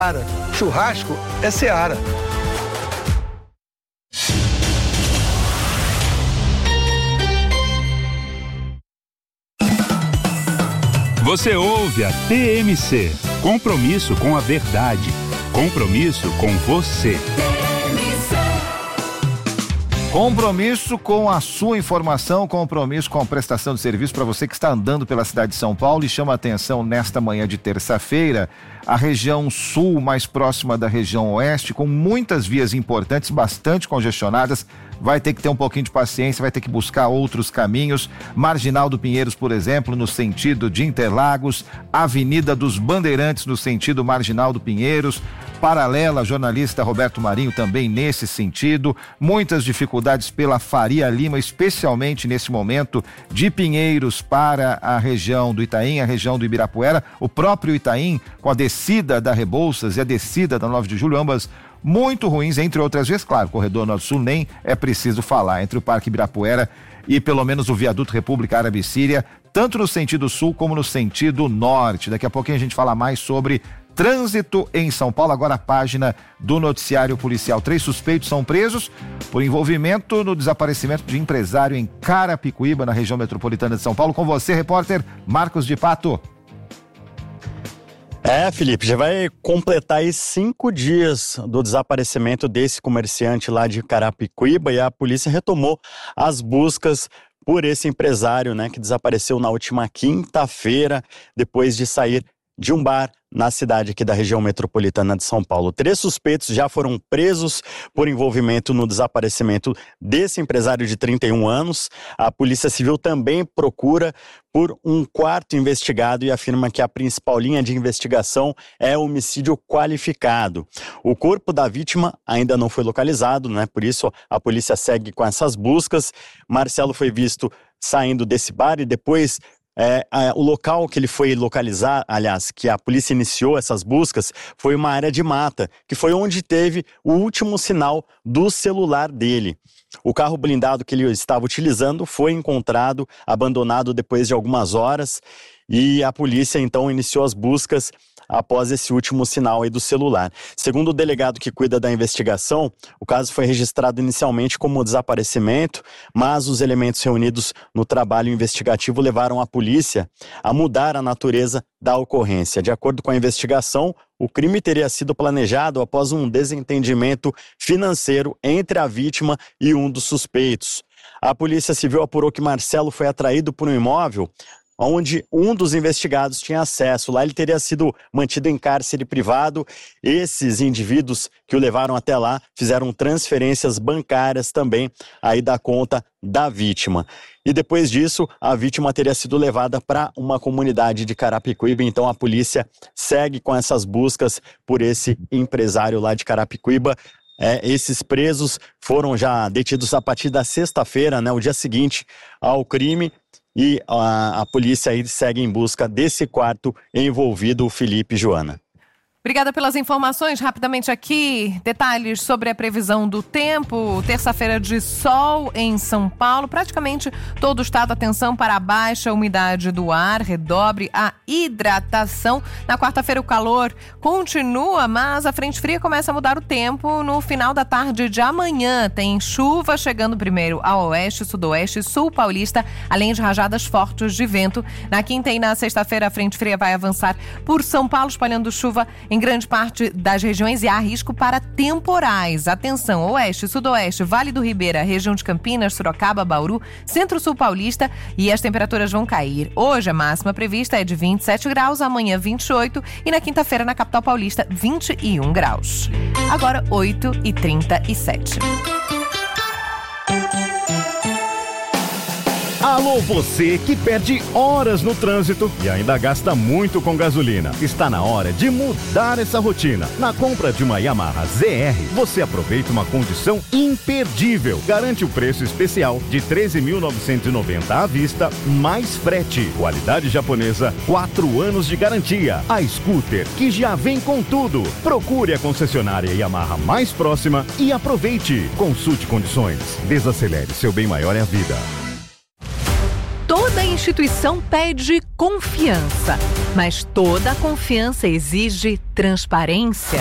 Churrasco é Seara. Você ouve a TMC. Compromisso com a verdade. Compromisso com você. Compromisso com a sua informação, compromisso com a prestação de serviço para você que está andando pela cidade de São Paulo e chama a atenção nesta manhã de terça-feira, a região sul mais próxima da região oeste, com muitas vias importantes, bastante congestionadas, vai ter que ter um pouquinho de paciência, vai ter que buscar outros caminhos. Marginal do Pinheiros, por exemplo, no sentido de Interlagos, Avenida dos Bandeirantes no sentido Marginal do Pinheiros, paralela, jornalista Roberto Marinho também nesse sentido, muitas dificuldades pela Faria Lima, especialmente nesse momento de Pinheiros para a região do Itaim, a região do Ibirapuera, o próprio Itaim, com a descida da Rebouças e a descida da 9 de julho, ambas muito ruins, entre outras vezes, claro, corredor norte-sul nem é preciso falar, entre o Parque Ibirapuera e pelo menos o viaduto República Árabe Síria, tanto no sentido sul como no sentido norte. Daqui a pouquinho a gente fala mais sobre trânsito em São Paulo, agora a página do noticiário policial. 3 suspeitos são presos por envolvimento no desaparecimento de empresário em Carapicuíba, na região metropolitana de São Paulo. Com você, repórter Marcos de Pato. Felipe, já vai completar aí 5 dias do desaparecimento desse comerciante lá de Carapicuíba e a polícia retomou as buscas por esse empresário, né, que desapareceu na última quinta-feira, depois de sair de um bar na cidade aqui da região metropolitana de São Paulo. 3 suspeitos já foram presos por envolvimento no desaparecimento desse empresário de 31 anos. A Polícia Civil também procura por um 4º investigado e afirma que a principal linha de investigação é homicídio qualificado. O corpo da vítima ainda não foi localizado, né? Por isso a polícia segue com essas buscas. Marcelo foi visto saindo desse bar e depois o local que ele foi localizar, aliás, que a polícia iniciou essas buscas, foi uma área de mata, que foi onde teve o último sinal do celular dele. O carro blindado que ele estava utilizando foi encontrado abandonado depois de algumas horas e a polícia então iniciou as buscas após esse último sinal aí do celular. Segundo o delegado que cuida da investigação, o caso foi registrado inicialmente como desaparecimento, mas os elementos reunidos no trabalho investigativo levaram a polícia a mudar a natureza da ocorrência. De acordo com a investigação, o crime teria sido planejado após um desentendimento financeiro entre a vítima e um dos suspeitos. A Polícia Civil apurou que Marcelo foi atraído por um imóvel onde um dos investigados tinha acesso. Lá ele teria sido mantido em cárcere privado. Esses indivíduos que o levaram até lá fizeram transferências bancárias também aí da conta da vítima. E depois disso, a vítima teria sido levada para uma comunidade de Carapicuíba. Então a polícia segue com essas buscas por esse empresário lá de Carapicuíba. Esses presos foram já detidos a partir da sexta-feira, né, o dia seguinte ao crime. E a polícia aí segue em busca desse 4º envolvido, o Felipe Joana. Obrigada pelas informações. Rapidamente aqui, detalhes sobre a previsão do tempo. Terça-feira de sol em São Paulo. Praticamente todo o estado, atenção para a baixa umidade do ar, redobre a hidratação. Na quarta-feira o calor continua, mas a frente fria começa a mudar o tempo. No final da tarde de amanhã tem chuva chegando primeiro ao oeste, sudoeste e sul paulista, além de rajadas fortes de vento. Na quinta e na sexta-feira a frente fria vai avançar por São Paulo, espalhando chuva em grande parte das regiões e há risco para temporais. Atenção, oeste, sudoeste, Vale do Ribeira, região de Campinas, Sorocaba, Bauru, centro-sul paulista e as temperaturas vão cair. Hoje a máxima prevista é de 27 graus, amanhã 28 e na quinta-feira na capital paulista 21 graus. Agora 8h37. Alô, você que perde horas no trânsito e ainda gasta muito com gasolina. Está na hora de mudar essa rotina. Na compra de uma Yamaha ZR, você aproveita uma condição imperdível. Garante o preço especial de R$ 13.990 à vista, mais frete. Qualidade japonesa, 4 anos de garantia. A scooter que já vem com tudo. Procure a concessionária Yamaha mais próxima e aproveite. Consulte condições. Desacelere, seu bem maior é a vida. Toda Constituição pede confiança, mas toda confiança exige transparência.